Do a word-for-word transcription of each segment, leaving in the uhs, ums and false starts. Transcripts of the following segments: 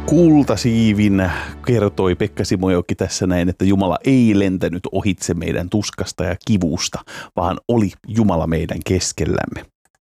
Kultasiivin kertoi Pekka Simojoki tässä näin, että Jumala ei lentänyt ohitse meidän tuskasta ja kivusta, vaan oli Jumala meidän keskellämme.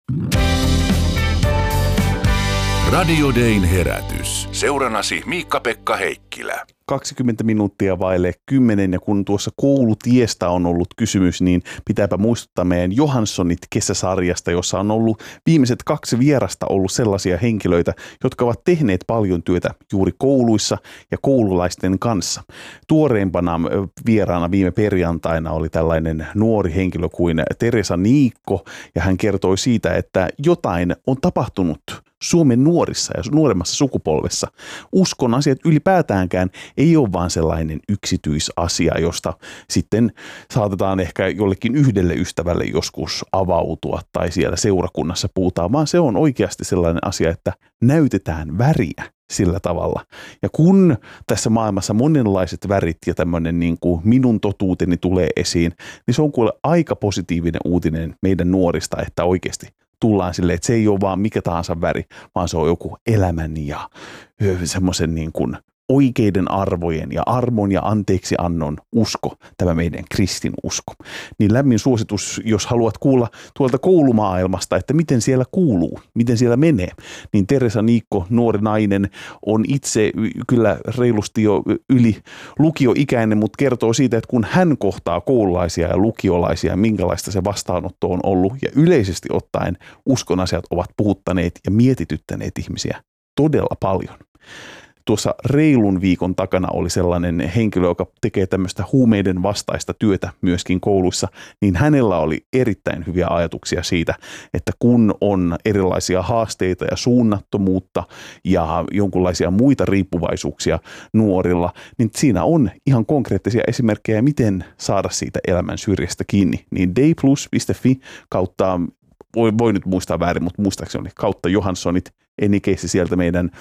Radio Dayn herätys. Seurannasi Miikka-Pekka Heikkilä. kaksikymmentä minuuttia vaille kymmenen, ja kun tuossa koulutiestä on ollut kysymys, niin pitääpä muistuttaa meidän Johanssonit kesäsarjasta, jossa on ollut viimeiset kaksi vierasta ollut sellaisia henkilöitä, jotka ovat tehneet paljon työtä juuri kouluissa ja koululaisten kanssa. Tuoreimpana vieraana viime perjantaina oli tällainen nuori henkilö kuin Teresa Niikko, ja hän kertoi siitä, että jotain on tapahtunut Suomen nuorissa ja nuoremmassa sukupolvessa. Uskon asiat ylipäätäänkään ei ole vaan sellainen yksityisasia, josta sitten saatetaan ehkä jollekin yhdelle ystävälle joskus avautua tai siellä seurakunnassa puhutaan, vaan se on oikeasti sellainen asia, että näytetään väriä sillä tavalla. Ja kun tässä maailmassa monenlaiset värit ja tämmöinen niin kuin minun totuuteni tulee esiin, niin se on kuule aika positiivinen uutinen meidän nuorista, että oikeasti tullaan silleen, että se ei ole vaan mikä tahansa väri, vaan se on joku elämän ja semmoisen niin kuin oikeiden arvojen ja armon ja anteeksiannon usko, tämä meidän kristin usko. Niin lämmin suositus, jos haluat kuulla tuolta koulumaailmasta, että miten siellä kuuluu, miten siellä menee, niin Teresa Niikko, nuori nainen, on itse kyllä reilusti jo yli lukioikäinen, mutta kertoo siitä, että kun hän kohtaa koululaisia ja lukiolaisia, minkälaista se vastaanotto on ollut, ja yleisesti ottaen uskon asiat ovat puhuttaneet ja mietityttäneet ihmisiä todella paljon. Tuossa reilun viikon takana oli sellainen henkilö, joka tekee tämmöistä huumeiden vastaista työtä myöskin kouluissa, niin hänellä oli erittäin hyviä ajatuksia siitä, että kun on erilaisia haasteita ja suunnattomuutta ja jonkinlaisia muita riippuvaisuuksia nuorilla, niin siinä on ihan konkreettisia esimerkkejä, miten saada siitä elämän syrjästä kiinni. Niin dayplus piste fi kautta, voi, voi nyt muistaa väärin, mutta muistaakseni oli kautta Johanssonit, Enikeissi sieltä meidän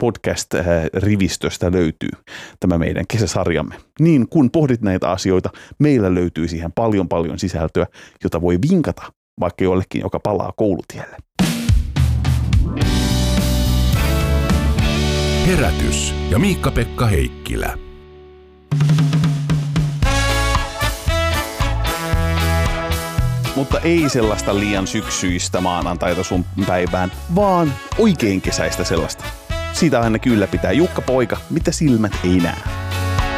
podcast-rivistöstä löytyy tämä meidän kesäsarjamme. Niin kun pohdit näitä asioita, meillä löytyy siihen paljon paljon sisältöä, jota voi vinkata vaikka jollekin, joka palaa koulutielle. Herätys ja Miikka-Pekka Heikkilä. Mutta ei sellaista liian syksyistä maanantaita sun päivään, vaan oikein kesäistä sellaista. Siitä aina kyllä pitää Jukka Poika, mitä silmät ei näe.